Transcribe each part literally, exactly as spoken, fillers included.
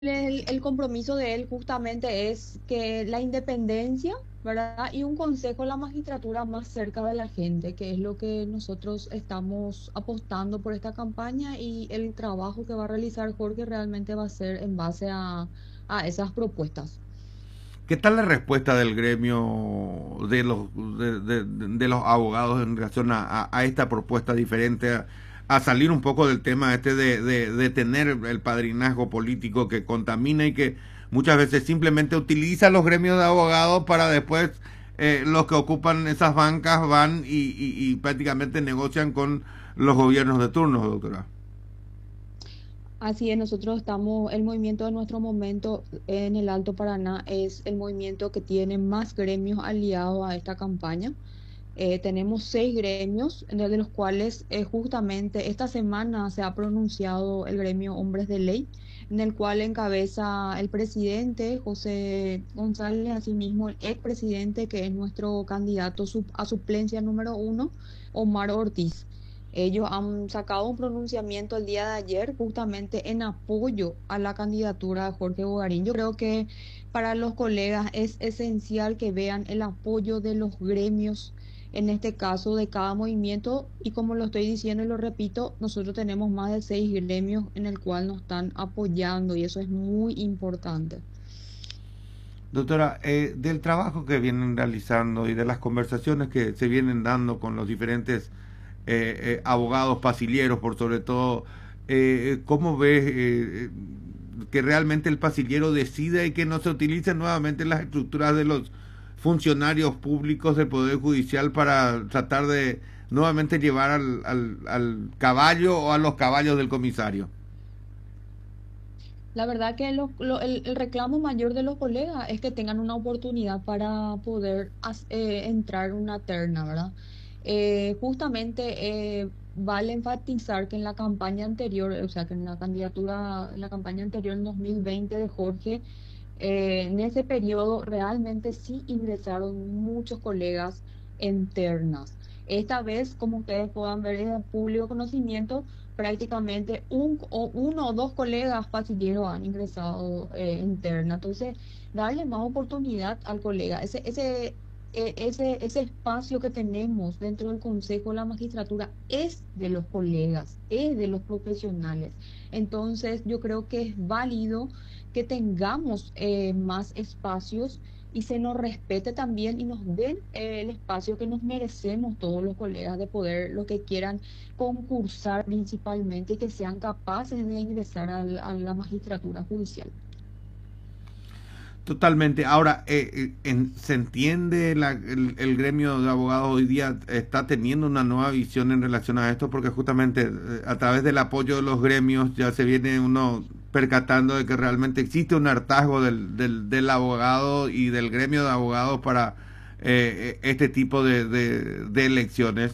el, el compromiso de él justamente es que la independencia, ¿verdad? Y un consejo a la magistratura más cerca de la gente, que es lo que nosotros estamos apostando por esta campaña y el trabajo que va a realizar Jorge realmente va a ser en base a, a esas propuestas. ¿Qué tal la respuesta del gremio de los, de, de- de los abogados en relación a, a- a esta propuesta diferente, a, a salir un poco del tema este de, de- de tener el padrinazgo político que contamina y que muchas veces simplemente utiliza los gremios de abogados para después eh, los que ocupan esas bancas van y, y- y prácticamente negocian con los gobiernos de turno, doctora? Así es, nosotros estamos, el movimiento de nuestro momento en el Alto Paraná es el movimiento que tiene más gremios aliados a esta campaña. Eh, tenemos seis gremios, de de los cuales eh, justamente esta semana se ha pronunciado el gremio Hombres de Ley, en el cual encabeza el presidente José González, asimismo el expresidente, que es nuestro candidato sup- a suplencia número uno, Omar Ortiz. Ellos han sacado un pronunciamiento el día de ayer justamente en apoyo a la candidatura de Jorge Bogarín. Yo creo que para los colegas es esencial que vean el apoyo de los gremios en este caso de cada movimiento, y como lo estoy diciendo y lo repito, nosotros tenemos más de seis gremios en el cual nos están apoyando y eso es muy importante. Doctora, eh, del trabajo que vienen realizando y de las conversaciones que se vienen dando con los diferentes eh, eh, abogados pasilleros, por sobre todo, eh, ¿cómo ves eh, que realmente el pasillero decida y que no se utilicen nuevamente las estructuras de los funcionarios públicos del Poder Judicial para tratar de nuevamente llevar al, al, al caballo o a los caballos del comisario? La verdad que lo- lo- el, el reclamo mayor de los colegas es que tengan una oportunidad para poder as- eh, entrar en una terna, ¿verdad? Eh, justamente eh, vale enfatizar que en la campaña anterior, o sea, que en la candidatura, en la campaña anterior en dos mil veinte de Jorge, eh, en ese periodo realmente sí ingresaron muchos colegas en ternas. Esta vez, como ustedes puedan ver en el público conocimiento, prácticamente un, o uno o dos colegas pasilleros han ingresado eh, interna. Entonces, darle más oportunidad al colega. Ese, ese, eh, ese, ese espacio que tenemos dentro del Consejo de la Magistratura es de los colegas, es de los profesionales. Entonces, yo creo que es válido que tengamos eh, más espacios y se nos respete también y nos den eh, el espacio que nos merecemos todos los colegas de poder, los que quieran concursar principalmente y que sean capaces de ingresar al- a la magistratura judicial. Totalmente. Ahora, eh, eh, en- se entiende la- el, el gremio de abogados hoy día está teniendo una nueva visión en relación a esto porque justamente eh, a través del apoyo de los gremios ya se viene uno percatando de que realmente existe un hartazgo del, del, del abogado y del gremio de abogados para eh, eh, este tipo de, de, de elecciones.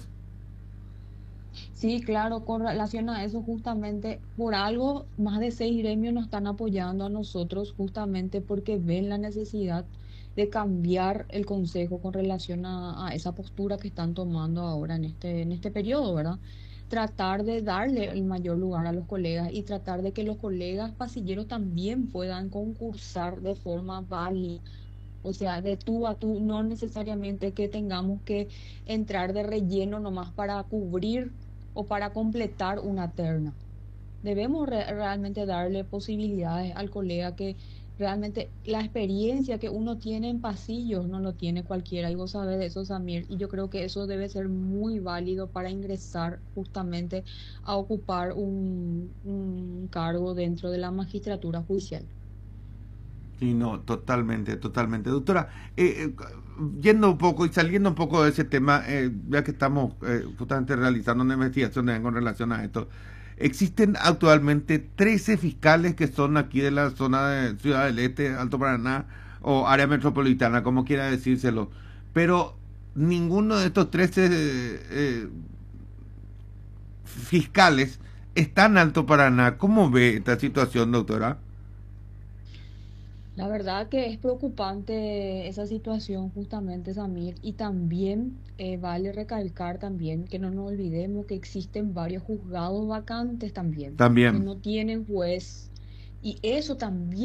Sí, claro, con relación a eso, justamente por algo, más de seis gremios nos están apoyando a nosotros, justamente porque ven la necesidad de cambiar el consejo con relación a, a esa postura que están tomando ahora en este, en este periodo, ¿verdad? Tratar de darle el mayor lugar a los colegas y tratar de que los colegas pasilleros también puedan concursar de forma válida. O sea, de tú a tú, no necesariamente que tengamos que entrar de relleno nomás para cubrir o para completar una terna. Debemos re- realmente darle posibilidades al colega que realmente la experiencia que uno tiene en pasillos no lo tiene cualquiera. Y vos sabés de eso, Samir. Y yo creo que eso debe ser muy válido para ingresar justamente a ocupar un, un cargo dentro de la magistratura judicial. Sí, no, totalmente, totalmente. Doctora, eh, eh, yendo un poco y saliendo un poco de ese tema, eh, ya que estamos eh, justamente realizando una investigación con relación a esto, existen actualmente trece fiscales que son aquí de la zona de Ciudad del Este, Alto Paraná o área metropolitana, como quiera decírselo, pero ninguno de estos trece eh, eh, fiscales está en Alto Paraná. ¿Cómo ve esta situación, doctora? La verdad que es preocupante esa situación justamente, Samir, y también eh, vale recalcar también que no nos olvidemos que existen varios juzgados vacantes también, que También. no tienen juez, Y eso también